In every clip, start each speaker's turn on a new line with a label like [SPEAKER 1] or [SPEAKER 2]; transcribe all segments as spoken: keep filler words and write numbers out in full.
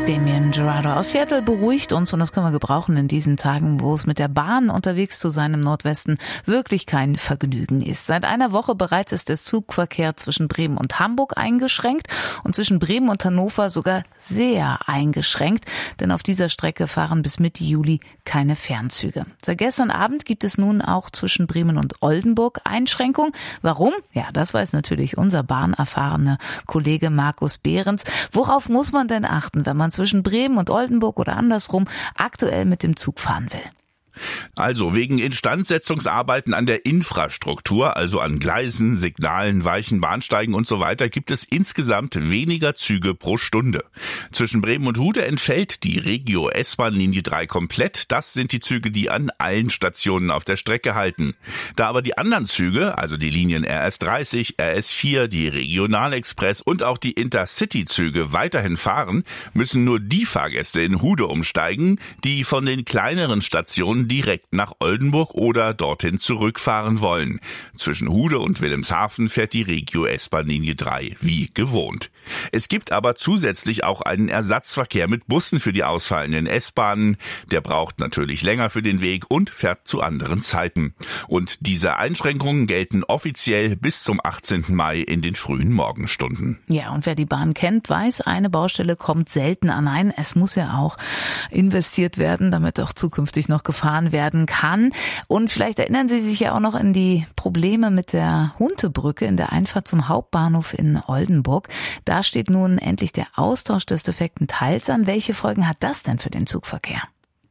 [SPEAKER 1] Damien Jurado aus Seattle beruhigt uns und das können wir gebrauchen in diesen Tagen, wo es mit der Bahn unterwegs zu sein im Nordwesten wirklich kein Vergnügen ist. Seit einer Woche bereits ist der Zugverkehr zwischen Bremen und Hamburg eingeschränkt und zwischen Bremen und Hannover sogar sehr eingeschränkt, denn auf dieser Strecke fahren bis Mitte Juli keine Fernzüge. Seit gestern Abend gibt es nun auch zwischen Bremen und Oldenburg Einschränkungen. Warum? Ja, das weiß natürlich unser bahnerfahrener Kollege Markus Behrens. Worauf muss man denn achten, wenn man zwischen Bremen und Oldenburg oder andersrum aktuell mit dem Zug fahren will?
[SPEAKER 2] Also wegen Instandsetzungsarbeiten an der Infrastruktur, also an Gleisen, Signalen, Weichen, Bahnsteigen und so weiter, gibt es insgesamt weniger Züge pro Stunde. Zwischen Bremen und Hude entfällt die Regio-S-Bahn-Linie drei komplett. Das sind die Züge, die an allen Stationen auf der Strecke halten. Da aber die anderen Züge, also die Linien R S dreißig, R S vier, die Regionalexpress und auch die Intercity-Züge weiterhin fahren, müssen nur die Fahrgäste in Hude umsteigen, die von den kleineren Stationen direkt nach Oldenburg oder dorthin zurückfahren wollen. Zwischen Hude und Wilhelmshaven fährt die Regio-S-Bahn-Linie drei wie gewohnt. Es gibt aber zusätzlich auch einen Ersatzverkehr mit Bussen für die ausfallenden S-Bahnen. Der braucht natürlich länger für den Weg und fährt zu anderen Zeiten. Und diese Einschränkungen gelten offiziell bis zum achtzehnten Mai in den frühen Morgenstunden.
[SPEAKER 1] Ja, und wer die Bahn kennt, weiß, eine Baustelle kommt selten an ein. Es muss ja auch investiert werden, damit auch zukünftig noch gefahren werden kann. Und vielleicht erinnern Sie sich ja auch noch an die Probleme mit der Huntebrücke in der Einfahrt zum Hauptbahnhof in Oldenburg. Da steht nun endlich der Austausch des defekten Teils an. Welche Folgen hat das denn für den Zugverkehr?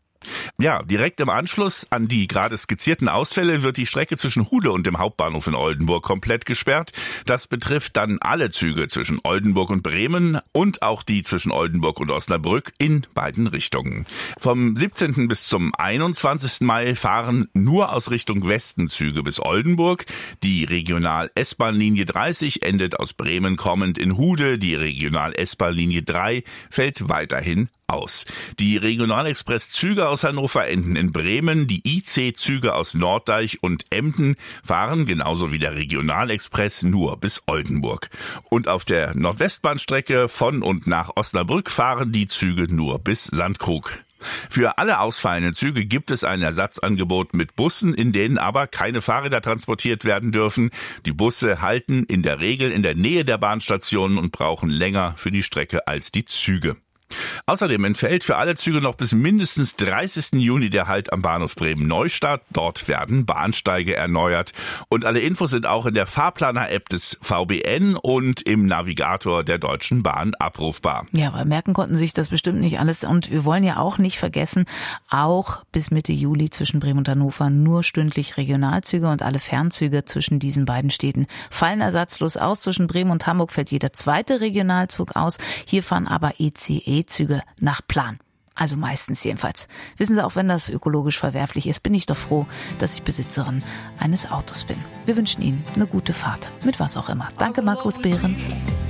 [SPEAKER 2] Ja, direkt im Anschluss an die gerade skizzierten Ausfälle wird die Strecke zwischen Hude und dem Hauptbahnhof in Oldenburg komplett gesperrt. Das betrifft dann alle Züge zwischen Oldenburg und Bremen und auch die zwischen Oldenburg und Osnabrück in beiden Richtungen. Vom siebzehnten bis zum einundzwanzigsten Mai fahren nur aus Richtung Westen Züge bis Oldenburg. Die Regional-S-Bahn-Linie dreißig endet aus Bremen kommend in Hude. Die Regional-S-Bahn-Linie drei fällt weiterhin aus. Die Regionalexpress-Züge aus Hannover enden in Bremen, die I C-Züge aus Norddeich und Emden fahren genauso wie der Regionalexpress nur bis Oldenburg. Und auf der Nordwestbahnstrecke von und nach Osnabrück fahren die Züge nur bis Sandkrug. Für alle ausfallenden Züge gibt es ein Ersatzangebot mit Bussen, in denen aber keine Fahrräder transportiert werden dürfen. Die Busse halten in der Regel in der Nähe der Bahnstationen und brauchen länger für die Strecke als die Züge. Außerdem entfällt für alle Züge noch bis mindestens dreißigsten Juni der Halt am Bahnhof Bremen-Neustadt. Dort werden Bahnsteige erneuert. Und alle Infos sind auch in der Fahrplaner-App des V B N und im Navigator der Deutschen Bahn abrufbar.
[SPEAKER 1] Ja, aber merken konnten sich das bestimmt nicht alles. Und wir wollen ja auch nicht vergessen, auch bis Mitte Juli zwischen Bremen und Hannover nur stündlich Regionalzüge und alle Fernzüge zwischen diesen beiden Städten fallen ersatzlos aus. Zwischen Bremen und Hamburg fällt jeder zweite Regionalzug aus. Hier fahren aber E C E-Züge nach Plan. Also meistens jedenfalls. Wissen Sie, auch wenn das ökologisch verwerflich ist, bin ich doch froh, dass ich Besitzerin eines Autos bin. Wir wünschen Ihnen eine gute Fahrt. Mit was auch immer. Danke, Markus Behrens.